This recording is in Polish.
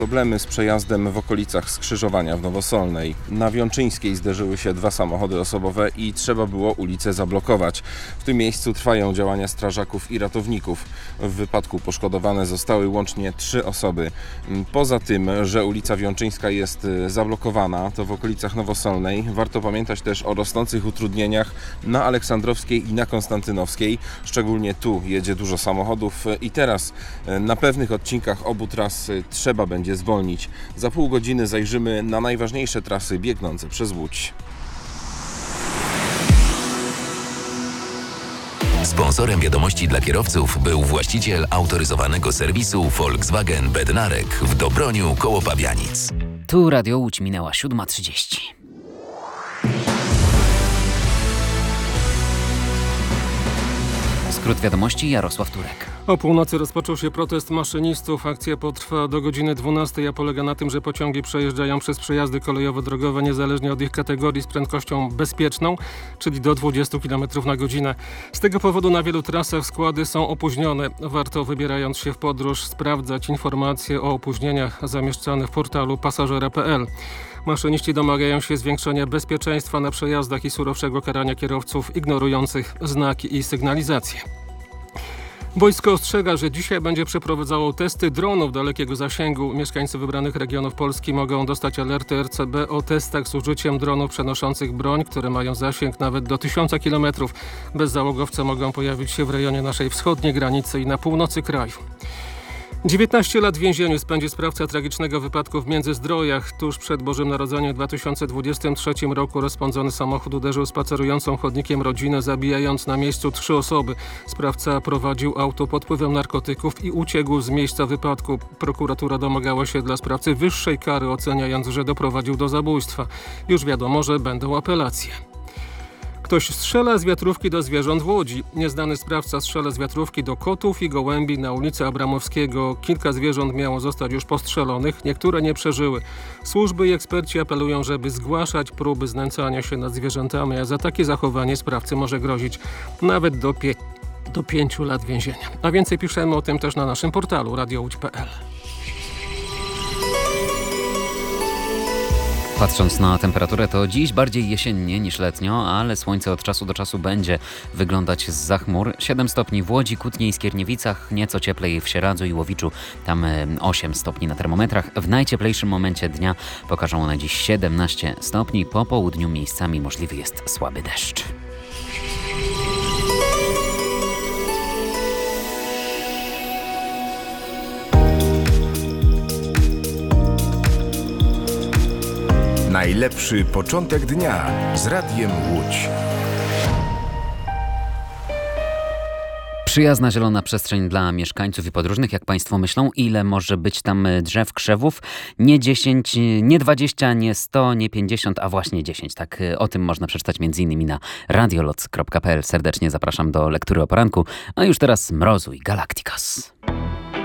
Problemy z przejazdem w okolicach skrzyżowania w Nowosolnej. Na Wiączyńskiej zderzyły się 2 samochody osobowe i trzeba było ulicę zablokować. W tym miejscu trwają działania strażaków i ratowników. W wypadku poszkodowane zostały łącznie 3 osoby. Poza tym, że ulica Wiączyńska jest zablokowana, to w okolicach Nowosolnej warto pamiętać też o rosnących utrudnieniach na Aleksandrowskiej i na Konstantynowskiej. Szczególnie tu jedzie dużo samochodów i teraz na pewnych odcinkach obu tras trzeba będzie zwolnić. Za pół godziny zajrzymy na najważniejsze trasy biegnące przez Łódź. Sponsorem wiadomości dla kierowców był właściciel autoryzowanego serwisu Volkswagen Bednarek w Dobroniu koło Pabianic. Tu Radio Łódź, minęła 7:30. Skrót wiadomości, Jarosław Turek. O północy rozpoczął się protest maszynistów. Akcja potrwa do godziny 12, a polega na tym, że pociągi przejeżdżają przez przejazdy kolejowo-drogowe niezależnie od ich kategorii z prędkością bezpieczną, czyli do 20 km na godzinę. Z tego powodu na wielu trasach składy są opóźnione. Warto, wybierając się w podróż, sprawdzać informacje o opóźnieniach zamieszczane w portalu pasażera.pl. Maszyniści domagają się zwiększenia bezpieczeństwa na przejazdach i surowszego karania kierowców ignorujących znaki i sygnalizację. Wojsko ostrzega, że dzisiaj będzie przeprowadzało testy dronów dalekiego zasięgu. Mieszkańcy wybranych regionów Polski mogą dostać alerty RCB o testach z użyciem dronów przenoszących broń, które mają zasięg nawet do 1000 km. Bezzałogowce mogą pojawić się w rejonie naszej wschodniej granicy i na północy kraju. 19 lat w więzieniu spędzi sprawca tragicznego wypadku w Międzyzdrojach. Tuż przed Bożym Narodzeniem w 2023 roku rozpędzony samochód uderzył spacerującą chodnikiem rodzinę, zabijając na miejscu 3 osoby. Sprawca prowadził auto pod wpływem narkotyków i uciekł z miejsca wypadku. Prokuratura domagała się dla sprawcy wyższej kary, oceniając, że doprowadził do zabójstwa. Już wiadomo, że będą apelacje. Ktoś strzela z wiatrówki do zwierząt w Łodzi. Nieznany sprawca strzela z wiatrówki do kotów i gołębi na ulicy Abramowskiego. Kilka zwierząt miało zostać już postrzelonych, niektóre nie przeżyły. Służby i eksperci apelują, żeby zgłaszać próby znęcania się nad zwierzętami, a za takie zachowanie sprawcy może grozić nawet do 5 lat więzienia. A więcej piszemy o tym też na naszym portalu radiołódź.pl. Patrząc na temperaturę, to dziś bardziej jesiennie niż letnio, ale słońce od czasu do czasu będzie wyglądać zza chmur. 7 stopni w Łodzi, Kutnie i Skierniewicach, nieco cieplej w Sieradzu i Łowiczu, tam 8 stopni na termometrach. W najcieplejszym momencie dnia pokażą one dziś 17 stopni, po południu miejscami możliwy jest słaby deszcz. Najlepszy początek dnia z Radiem Łódź. Przyjazna zielona przestrzeń dla mieszkańców i podróżnych. Jak Państwo myślą, ile może być tam drzew, krzewów? Nie 10, nie 20, nie 100, nie 50, a właśnie 10. Tak, o tym można przeczytać m.in. na radioloc.pl. Serdecznie zapraszam do lektury o poranku. A już teraz Mrozu i Galacticos.